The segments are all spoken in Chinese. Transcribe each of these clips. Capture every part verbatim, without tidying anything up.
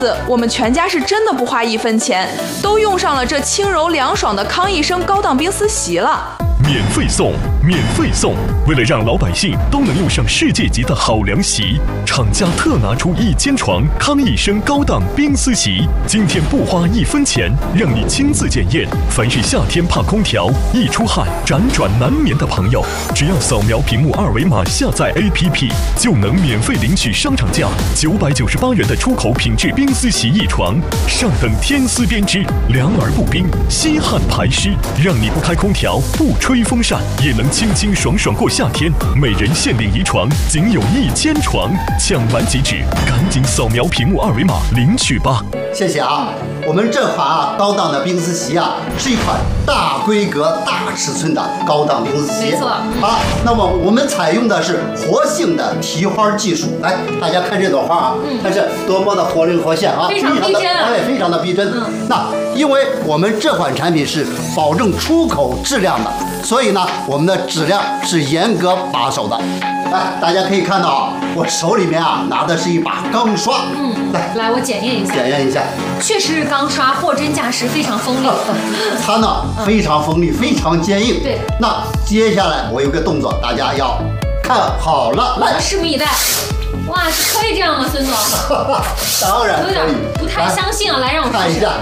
我们全家是真的不花一分钱，都用上了这轻柔凉爽的康益生高档冰丝席了。 免费送，免费送！为了让老百姓都能用上世界级的好凉席，厂家特拿出一千床康益生高档冰丝席，今天不花一分钱，让你亲自检验。凡是夏天怕空调、易出汗、辗转难眠的朋友，只要扫描屏幕二维码下载 A P P， 就能免费领取商场价九百九十八元的出口品质冰丝席一床，上等天丝编织，凉而不冰，吸汗排湿，让你不开空调、不吹风扇也能清清爽爽过夏天。每人限领一床，仅有一千床，抢完即止，赶紧扫描屏幕二维码领取吧。 谢谢啊，我们这款啊高档的冰丝席啊，是一款大规格、大尺寸的高档冰丝席。 没错。 啊，那么我们采用的是活性的提花技术。来，大家看这朵花啊，嗯、看是多么的活灵活现啊， 非常逼真， 哎，非常的逼真。嗯、那因为我们这款产品是保证出口质量的，所以呢，我们的质量是严格把守的。来，大家可以看到啊，我手里面啊拿的是一把钢刷。嗯，来， 来，我检验一下。 检验一下。 确实是钢刷，货真价实，非常锋利。 它呢非常锋利，非常坚硬。 对。 那接下来我有个动作，大家要看好了，来， 拭目以待。哇，是可以这样吗，孙总？ 当然可以。 有点不太相信啊，来让我看一下。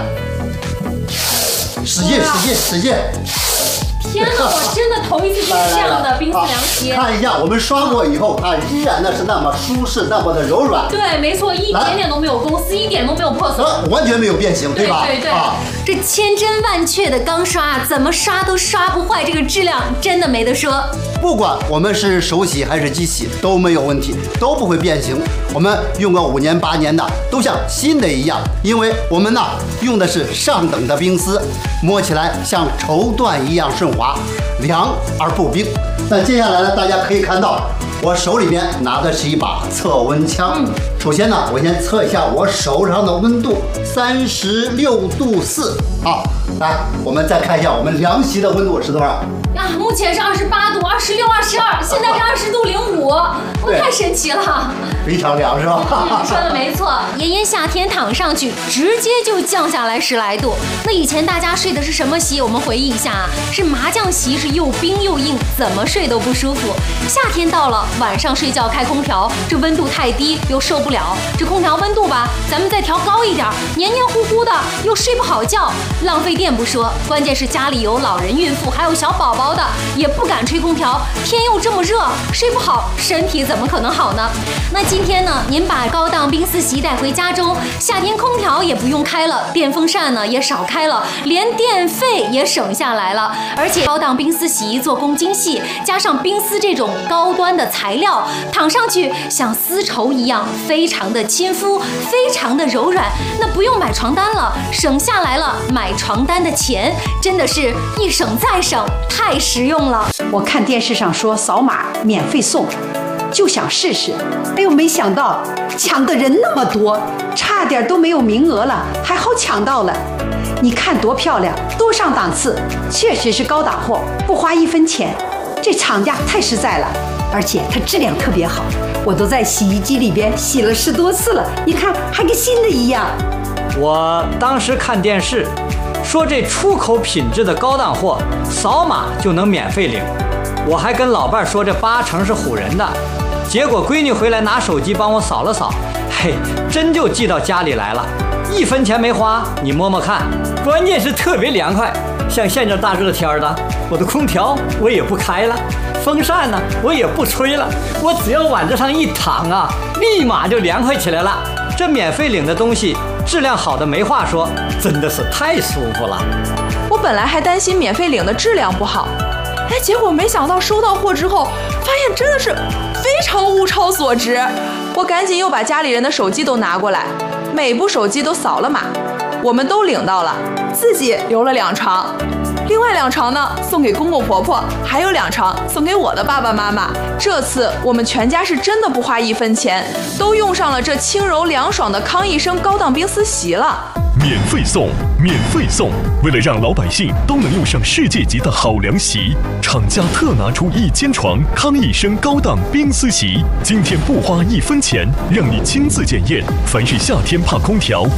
使劲，使劲，使劲！ 天哪，我真的头一次见这样的冰丝凉席。 看一下，我们刷过以后，它依然的是那么舒适，那么的柔软。 对，没错，一点点都没有公司，一点都没有破损， 完全没有变形，对吧？ 对对。 啊， 这千真万确的钢刷，怎么刷都刷不坏，这个质量真的没得说。 不管我们是手洗还是机洗都没有问题，都不会变形。我们用个五年八年的，都像新的一样，因为我们呢用的是上等的冰丝，摸起来像绸缎一样顺滑，凉而不冰。那接下来呢，大家可以看到我手里面拿的是一把测温枪。嗯、首先呢，我先测一下我手上的温度，三十六度四。好，来，我们再看一下我们凉席的温度是多少？ 啊，目前是二十八度、二十六、二十二，现在是二十度零五，我太神奇了， 非常凉是吧？ 嗯，说的没错，炎炎夏天躺上去，直接就降下来十来度。那以前大家睡的是什么席？我们回忆一下啊，是麻将席，是又冰又硬，怎么睡都不舒服。夏天到了，晚上睡觉开空调，这温度太低又受不了，这空调温度吧，咱们再调高一点，黏黏糊糊的又睡不好觉，浪费电不说，关键是家里有老人、孕妇还有小宝宝的，也不敢吹空调，天又这么热，睡不好，身体怎么可能好呢？那今天呢，您把高档冰丝席带回家中，夏天空调也不用开了，电风扇呢也少开了，连电费也省下来了。而且高档冰丝席做工精细，加上冰丝这种高端的材料，躺上去像丝绸一样，非常的亲肤，非常的柔软。那不用买床单了，省下来了买床单的钱，真的是一省再省，太实用了。 我看电视上说扫码免费送，就想试试，哎呦，没想到抢的人那么多，差点都没有名额了，还好抢到了。你看多漂亮，多上档次，确实是高档货，不花一分钱，这厂家太实在了，而且它质量特别好，我都在洗衣机里边洗了十多次了，你看还跟新的一样。 我当时看电视说这出口品质的高档货，扫码就能免费领。我还跟老伴说这八成是唬人的，结果闺女回来拿手机帮我扫了扫，嘿，真就寄到家里来了，一分钱没花，你摸摸看，关键是特别凉快。像现在大热天的，我的空调我也不开了，风扇呢我也不吹了，我只要往这上一躺啊，立马就凉快起来了。这免费领的东西质量好的没话说，真的是太舒服了。 我本来还担心免费领的质量不好，哎，结果没想到收到货之后，发现真的是非常物超所值。我赶紧又把家里人的手机都拿过来，每部手机都扫了码，我们都领到了，自己留了两床，另外两床呢送给公公婆婆，还有两床送给我的爸爸妈妈。这次我们全家是真的不花一分钱，都用上了这轻柔凉爽的康益生高档冰丝席了。 免费送，免费送！为了让老百姓都能用上世界级的好凉席，厂家特拿出一千床康益生高档冰丝席，今天不花一分钱，让你亲自检验。凡是夏天怕空调、